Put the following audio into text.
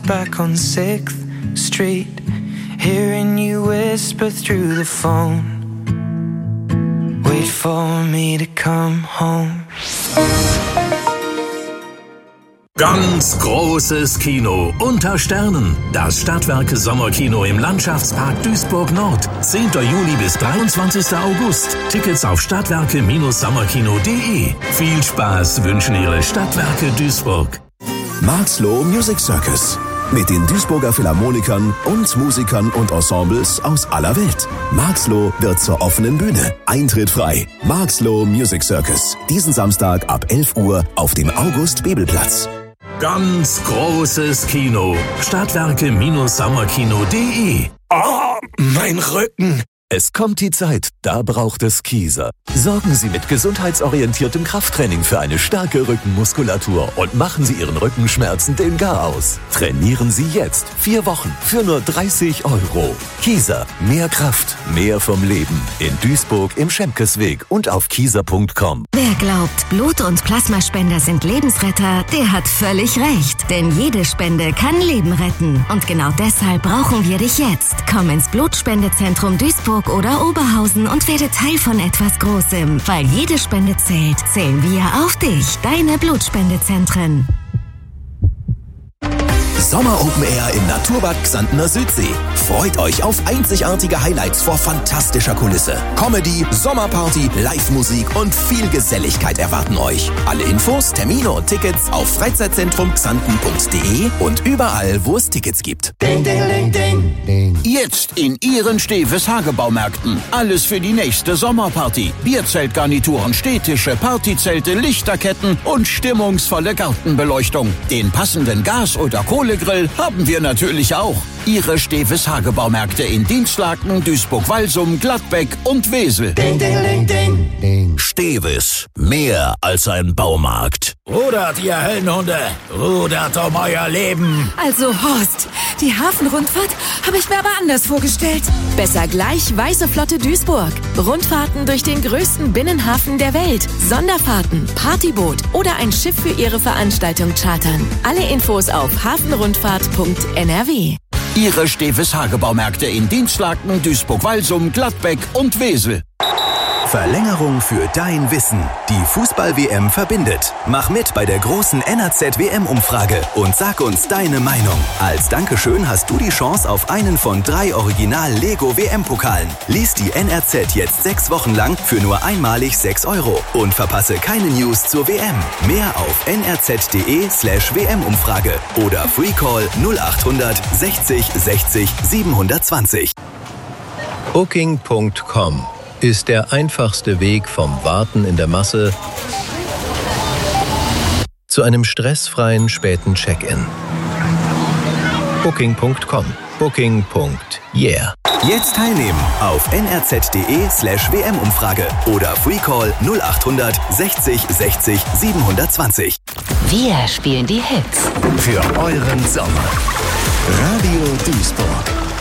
back on 6th Street, hearing you whisper through the phone. Wait for me to come home. Ganz großes Kino unter Sternen. Das Stadtwerke Sommerkino im Landschaftspark Duisburg Nord. 10. Juli bis 23. August. Tickets auf stadtwerke-sommerkino.de. Viel Spaß wünschen Ihre Stadtwerke Duisburg. Marxloh Music Circus. Mit den Duisburger Philharmonikern und Musikern und Ensembles aus aller Welt. Marxloh wird zur offenen Bühne. Eintritt frei. Marxloh Music Circus. Diesen Samstag ab 11 Uhr auf dem August-Bebel-Platz. Ganz großes Kino. Stadtwerke-sommerkino.de. Oh, mein Rücken. Es kommt die Zeit, da braucht es Kieser. Sorgen Sie mit gesundheitsorientiertem Krafttraining für eine starke Rückenmuskulatur und machen Sie Ihren Rückenschmerzen den Gar aus. Trainieren Sie jetzt 4 Wochen für nur 30 €. Kieser, mehr Kraft, mehr vom Leben. In Duisburg im Schemkesweg und auf kieser.com. Wer glaubt, Blut- und Plasmaspender sind Lebensretter, der hat völlig recht. Denn jede Spende kann Leben retten. Und genau deshalb brauchen wir dich jetzt. Komm ins Blutspendezentrum Duisburg oder Oberhausen und werde Teil von etwas Großem. Weil jede Spende zählt, zählen wir auf dich. Deine Blutspendezentren. Sommer Open Air im Naturbad Xantener Südsee. Freut euch auf einzigartige Highlights vor fantastischer Kulisse. Comedy, Sommerparty, Live-Musik und viel Geselligkeit erwarten euch. Alle Infos, Termine und Tickets auf freizeitzentrumxanten.de und überall, wo es Tickets gibt. Ding, ding, ding, ding, ding. Jetzt in Ihren Steves Hagebaumärkten. Alles für die nächste Sommerparty. Bierzeltgarnituren, Stehtische, Partyzelte, Lichterketten und stimmungsvolle Gartenbeleuchtung. Den passenden Gas- oder Kohlegrill haben wir natürlich auch. Ihre Steves Hagebaumärkte in Dienstlaken, Duisburg-Walsum, Gladbeck und Wesel. Ding, ding, ding, ding, ding. Steves, mehr als ein Baumarkt. Rudert, ihr Höllenhunde, rudert um euer Leben. Also Horst, die Hafenrundfahrt habe ich mir aber anders vorgestellt. Besser gleich Weiße Flotte Duisburg. Rundfahrten durch den größten Binnenhafen der Welt. Sonderfahrten, Partyboot oder ein Schiff für Ihre Veranstaltung chartern. Alle Infos auf hafenrundfahrt.nrw. Ihre Steves Hagebaumärkte in Dienstlaken, Duisburg-Walsum, Gladbeck und Wesel. Verlängerung für dein Wissen. Die Fußball-WM verbindet. Mach mit bei der großen NRZ-WM-Umfrage und sag uns deine Meinung. Als Dankeschön hast du die Chance auf einen von 3 Original-Lego-WM-Pokalen. Lies die NRZ jetzt 6 Wochen lang für nur einmalig 6 € und verpasse keine News zur WM. Mehr auf nrz.de/WM-Umfrage oder Freecall 0800 60 60 720. Booking.com ist der einfachste Weg vom Warten in der Masse zu einem stressfreien späten Check-in. Booking.com. Booking.yeah. Jetzt teilnehmen auf nrz.de/WM-Umfrage oder Freecall 0800 60 60 720. Wir spielen die Hits. Für euren Sommer. Radio Duisburg.